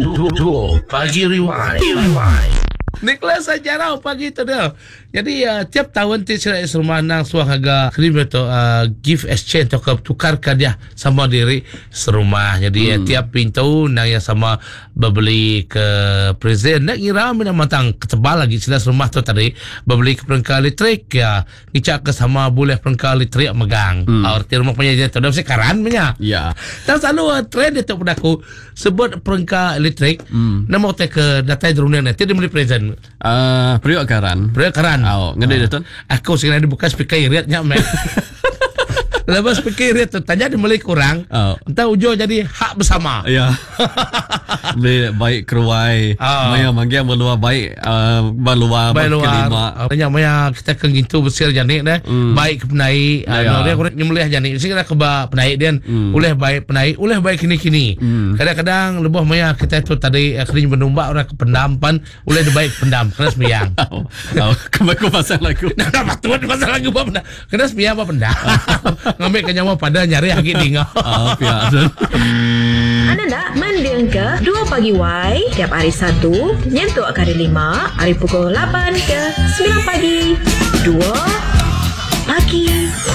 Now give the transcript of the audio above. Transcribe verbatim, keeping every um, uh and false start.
Dua Pagi Rewind. Rewind. Nicholas Sajarau pagi tu dia. Jadi uh, tiap tahun ti sila rumah nang suah harga krim tu uh, gift exchange atau tukarkan dia sama diri serumah. Jadi hmm. uh, tiap pintu nang yang sama berbeli ke present nak kira mina matang ketebal lagi sila rumah tu tadi berbeli ke perangkat elektrik ya ngicak ke sama boleh perangkat elektrik megang. Hmm. Arti rumah punya dia tu dah sekaran punya. Ya. Dan selalu uh, trend itu pada aku sebut perangkat elektrik hmm. nama kita ke data drone nanti dia beli present. Uh, periuk karan. Periuk karan. Oh, ngede uh, tu. Aku sekarang dibuka speaker iritnya, mek. Lepas speaker irit tu tanya dia mulai kurang. Oh. Entah ujung jadi hak bersama. Ya. Boleh baik keruai. Oh. Maya manggil meluar baik uh, meluar kelima. Tanya maya kita ke gitu besar janik dah. Mm. Baik ke penai. Ya. Dia kurang nyembelih janik. Sekarang ke penai dia. Mm. Uleh baik penai, uleh baik kini-kini. Mm. Kadang-kadang lebih maya kita tu tadi kering bernumbak orang ke pendampan, uleh dia baik pendam kena sembiang. Oh. Oh. Kembali ke pasal lagu. Nah, apa tu pasal lagu apa pendam? Kena sembiang apa pendam? Ngambil kenyawa pada nyari haki dingau. Oh, biasa. Anda nak mendengar ke dua Pagi Y tiap hari Sabtu nyentuh hari lima hari pukul lapan ke sembilan pagi. dua Pagi